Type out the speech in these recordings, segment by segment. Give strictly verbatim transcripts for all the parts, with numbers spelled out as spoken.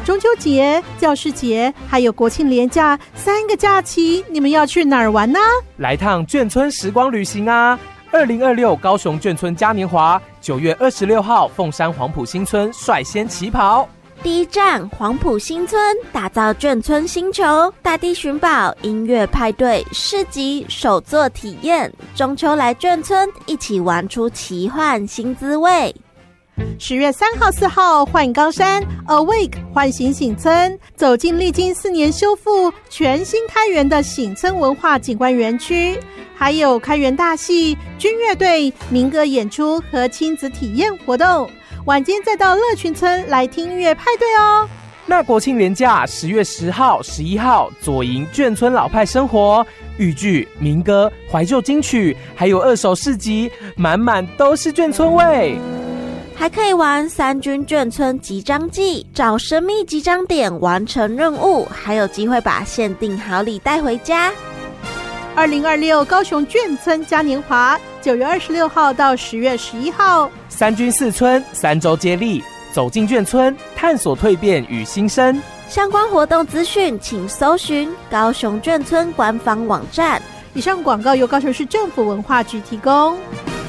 中秋节、教师节还有国庆连假三个假期，你们要去哪儿玩呢？ 来趟眷村时光旅行啊！二零二六高雄眷村嘉年华，九月二十六号凤山黄埔新村率先起跑。 第一站黄埔新村，打造眷村星球，大地寻宝、音乐派对、市集、手作体验，中秋来眷村，一起玩出奇幻新滋味。 十月三号、四号，幻冈山 Awake 唤醒醒村，走进历经四年修复、全新开园的醒村文化景观园区，还有开园大戏、军乐队、民歌演出和亲子体验活动。晚间再到乐群村来听音乐派对哦。 那国庆连假十月十号、十一号，左营眷村老派生活，豫剧、民歌、怀旧金曲，还有二手市集，满满都是眷村味。 还可以玩三军眷村集章记，找神秘集章点完成任务，还有机会把限定好礼带回家。 二零二六高雄眷村嘉年华，九月二十六号到十月十一号， 三军四村三周接力，走进眷村，探索蜕变与新生。 相关活动资讯，请搜寻高雄眷村官方网站。 以上广告由高雄市政府文化局提供。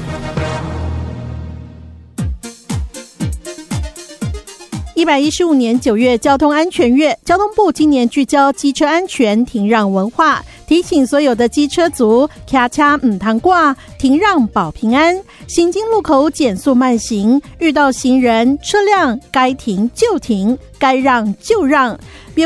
一百一十五年九月交通安全月，交通部今年聚焦机车安全停让文化，提醒所有的机车族卡卡唔通挂，停让保平安，行经路口减速慢行，遇到行人车辆该停就停，该让就让，别